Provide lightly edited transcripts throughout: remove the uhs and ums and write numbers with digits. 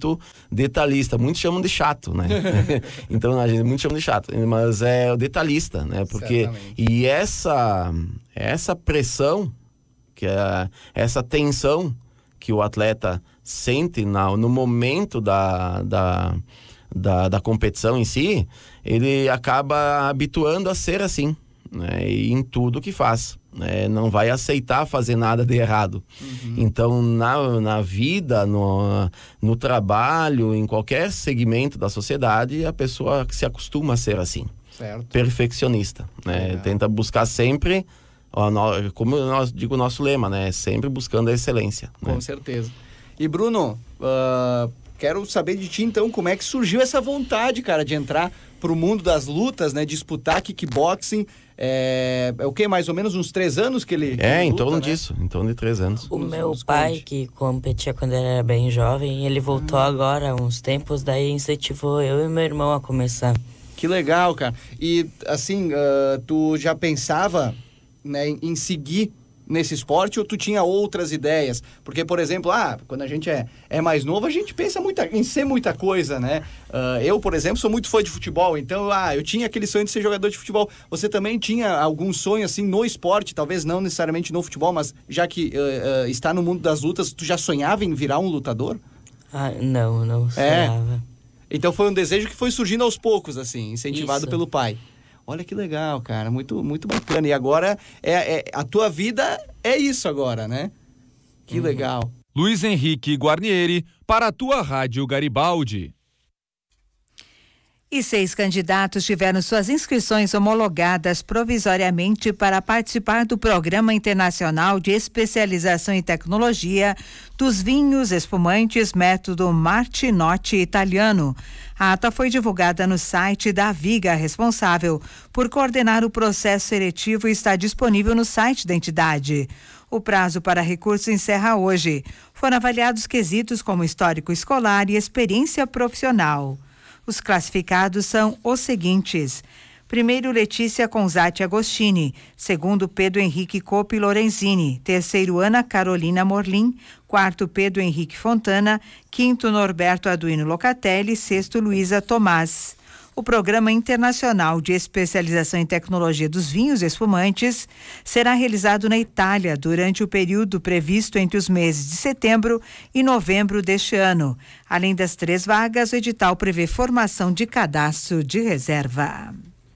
muito detalhista. Muitos chamam de chato, né? Então a gente muitos chamam de chato, mas é o detalhista, né? Porque e essa pressão, essa tensão que o atleta sente no momento da competição em si, ele acaba habituando a ser assim, né? E em tudo que faz, né? Não vai aceitar fazer nada de errado. Então na vida, no trabalho, em qualquer segmento da sociedade, a pessoa se acostuma a ser assim, certo. Perfeccionista, né? Tenta buscar sempre, como nós digo, o nosso lema, né? Sempre buscando a excelência, com né? certeza. E Bruno, quero saber de ti então, como é que surgiu essa vontade, cara, de entrar pro mundo das lutas, né? Disputar kickboxing. É o que? Mais ou menos uns 3 anos que ele em luta, torno né? disso, em torno de 3 anos. O meu pai, que competia quando ele era bem jovem, ele voltou agora há uns tempos, daí incentivou eu e meu irmão a começar. Que legal, cara. E assim, tu já pensava, né, em seguir nesse esporte, ou tu tinha outras ideias? Porque, por exemplo, quando a gente é mais novo, a gente pensa em ser muita coisa, né? Eu, por exemplo, sou muito fã de futebol, então, eu tinha aquele sonho de ser jogador de futebol. Você também tinha algum sonho, assim, no esporte, talvez não necessariamente no futebol, mas já que está no mundo das lutas, tu já sonhava em virar um lutador? Não sonhava. Então foi um desejo que foi surgindo aos poucos, assim, incentivado pelo pai. Olha que legal, cara, muito, muito bacana. E agora, a tua vida é isso agora, né? Que legal. Luiz Henrique Guarnieri, para a tua Rádio Garibaldi. E 6 candidatos tiveram suas inscrições homologadas provisoriamente para participar do Programa Internacional de Especialização em Tecnologia dos Vinhos Espumantes Método Martinotti Italiano. A ata foi divulgada no site da Viga, responsável por coordenar o processo seletivo, e está disponível no site da entidade. O prazo para recurso encerra hoje. Foram avaliados quesitos como histórico escolar e experiência profissional. Os classificados são os seguintes: primeiro, Letícia Conzati Agostini; segundo, Pedro Henrique Copi Lorenzini; terceiro, Ana Carolina Morlin; quarto, Pedro Henrique Fontana; quinto, Norberto Arduino Locatelli; sexto, Luísa Tomás. O Programa Internacional de Especialização em Tecnologia dos Vinhos Espumantes será realizado na Itália durante o período previsto entre os meses de setembro e novembro deste ano. Além das 3 vagas, o edital prevê formação de cadastro de reserva.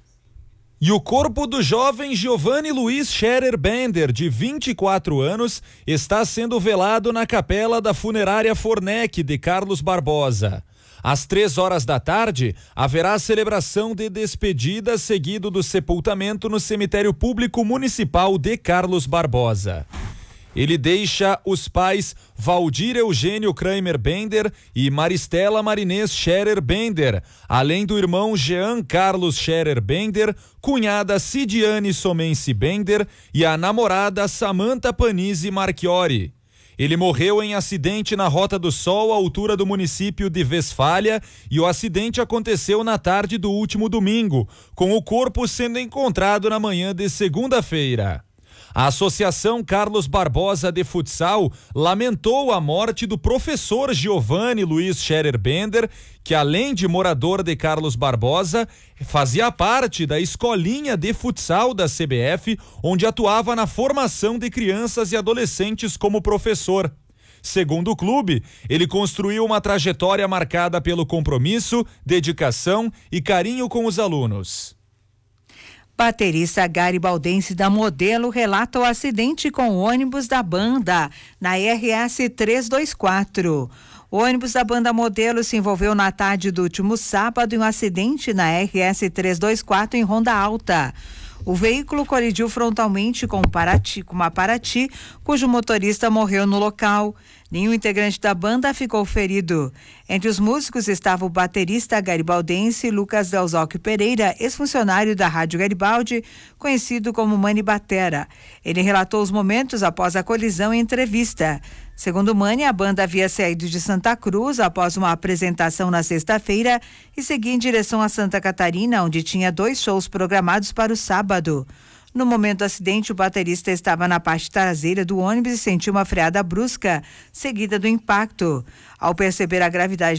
E o corpo do jovem Giovanni Luiz Scherer Bender, de 24 anos, está sendo velado na capela da funerária Fornec de Carlos Barbosa. Às 3h da tarde, haverá a celebração de despedida, seguido do sepultamento no cemitério público municipal de Carlos Barbosa. Ele deixa os pais Valdir Eugênio Kramer Bender e Maristela Marinês Scherer Bender, além do irmão Jean Carlos Scherer Bender, cunhada Cidiane Somense Bender e a namorada Samantha Panizzi Marchiori. Ele morreu em acidente na Rota do Sol, à altura do município de Westfália, e o acidente aconteceu na tarde do último domingo, com o corpo sendo encontrado na manhã de segunda-feira. A Associação Carlos Barbosa de Futsal lamentou a morte do professor Giovanni Luiz Scherer Bender, que, além de morador de Carlos Barbosa, fazia parte da escolinha de futsal da CBF, onde atuava na formação de crianças e adolescentes como professor. Segundo o clube, ele construiu uma trajetória marcada pelo compromisso, dedicação e carinho com os alunos. Baterista garibaldense da Modelo relata o acidente com o ônibus da banda na RS 324. O ônibus da banda Modelo se envolveu na tarde do último sábado em um acidente na RS 324 em Ronda Alta. O veículo colidiu frontalmente com uma Paraty, cujo motorista morreu no local. Nenhum integrante da banda ficou ferido. Entre os músicos estava o baterista garibaldense Lucas Delzocchio Pereira, ex-funcionário da Rádio Garibaldi, conhecido como Mani Batera. Ele relatou os momentos após a colisão em entrevista. Segundo Mani, a banda havia saído de Santa Cruz após uma apresentação na sexta-feira e seguia em direção a Santa Catarina, onde tinha 2 shows programados para o sábado. No momento do acidente, o baterista estava na parte traseira do ônibus e sentiu uma freada brusca, seguida do impacto. Ao perceber a gravidade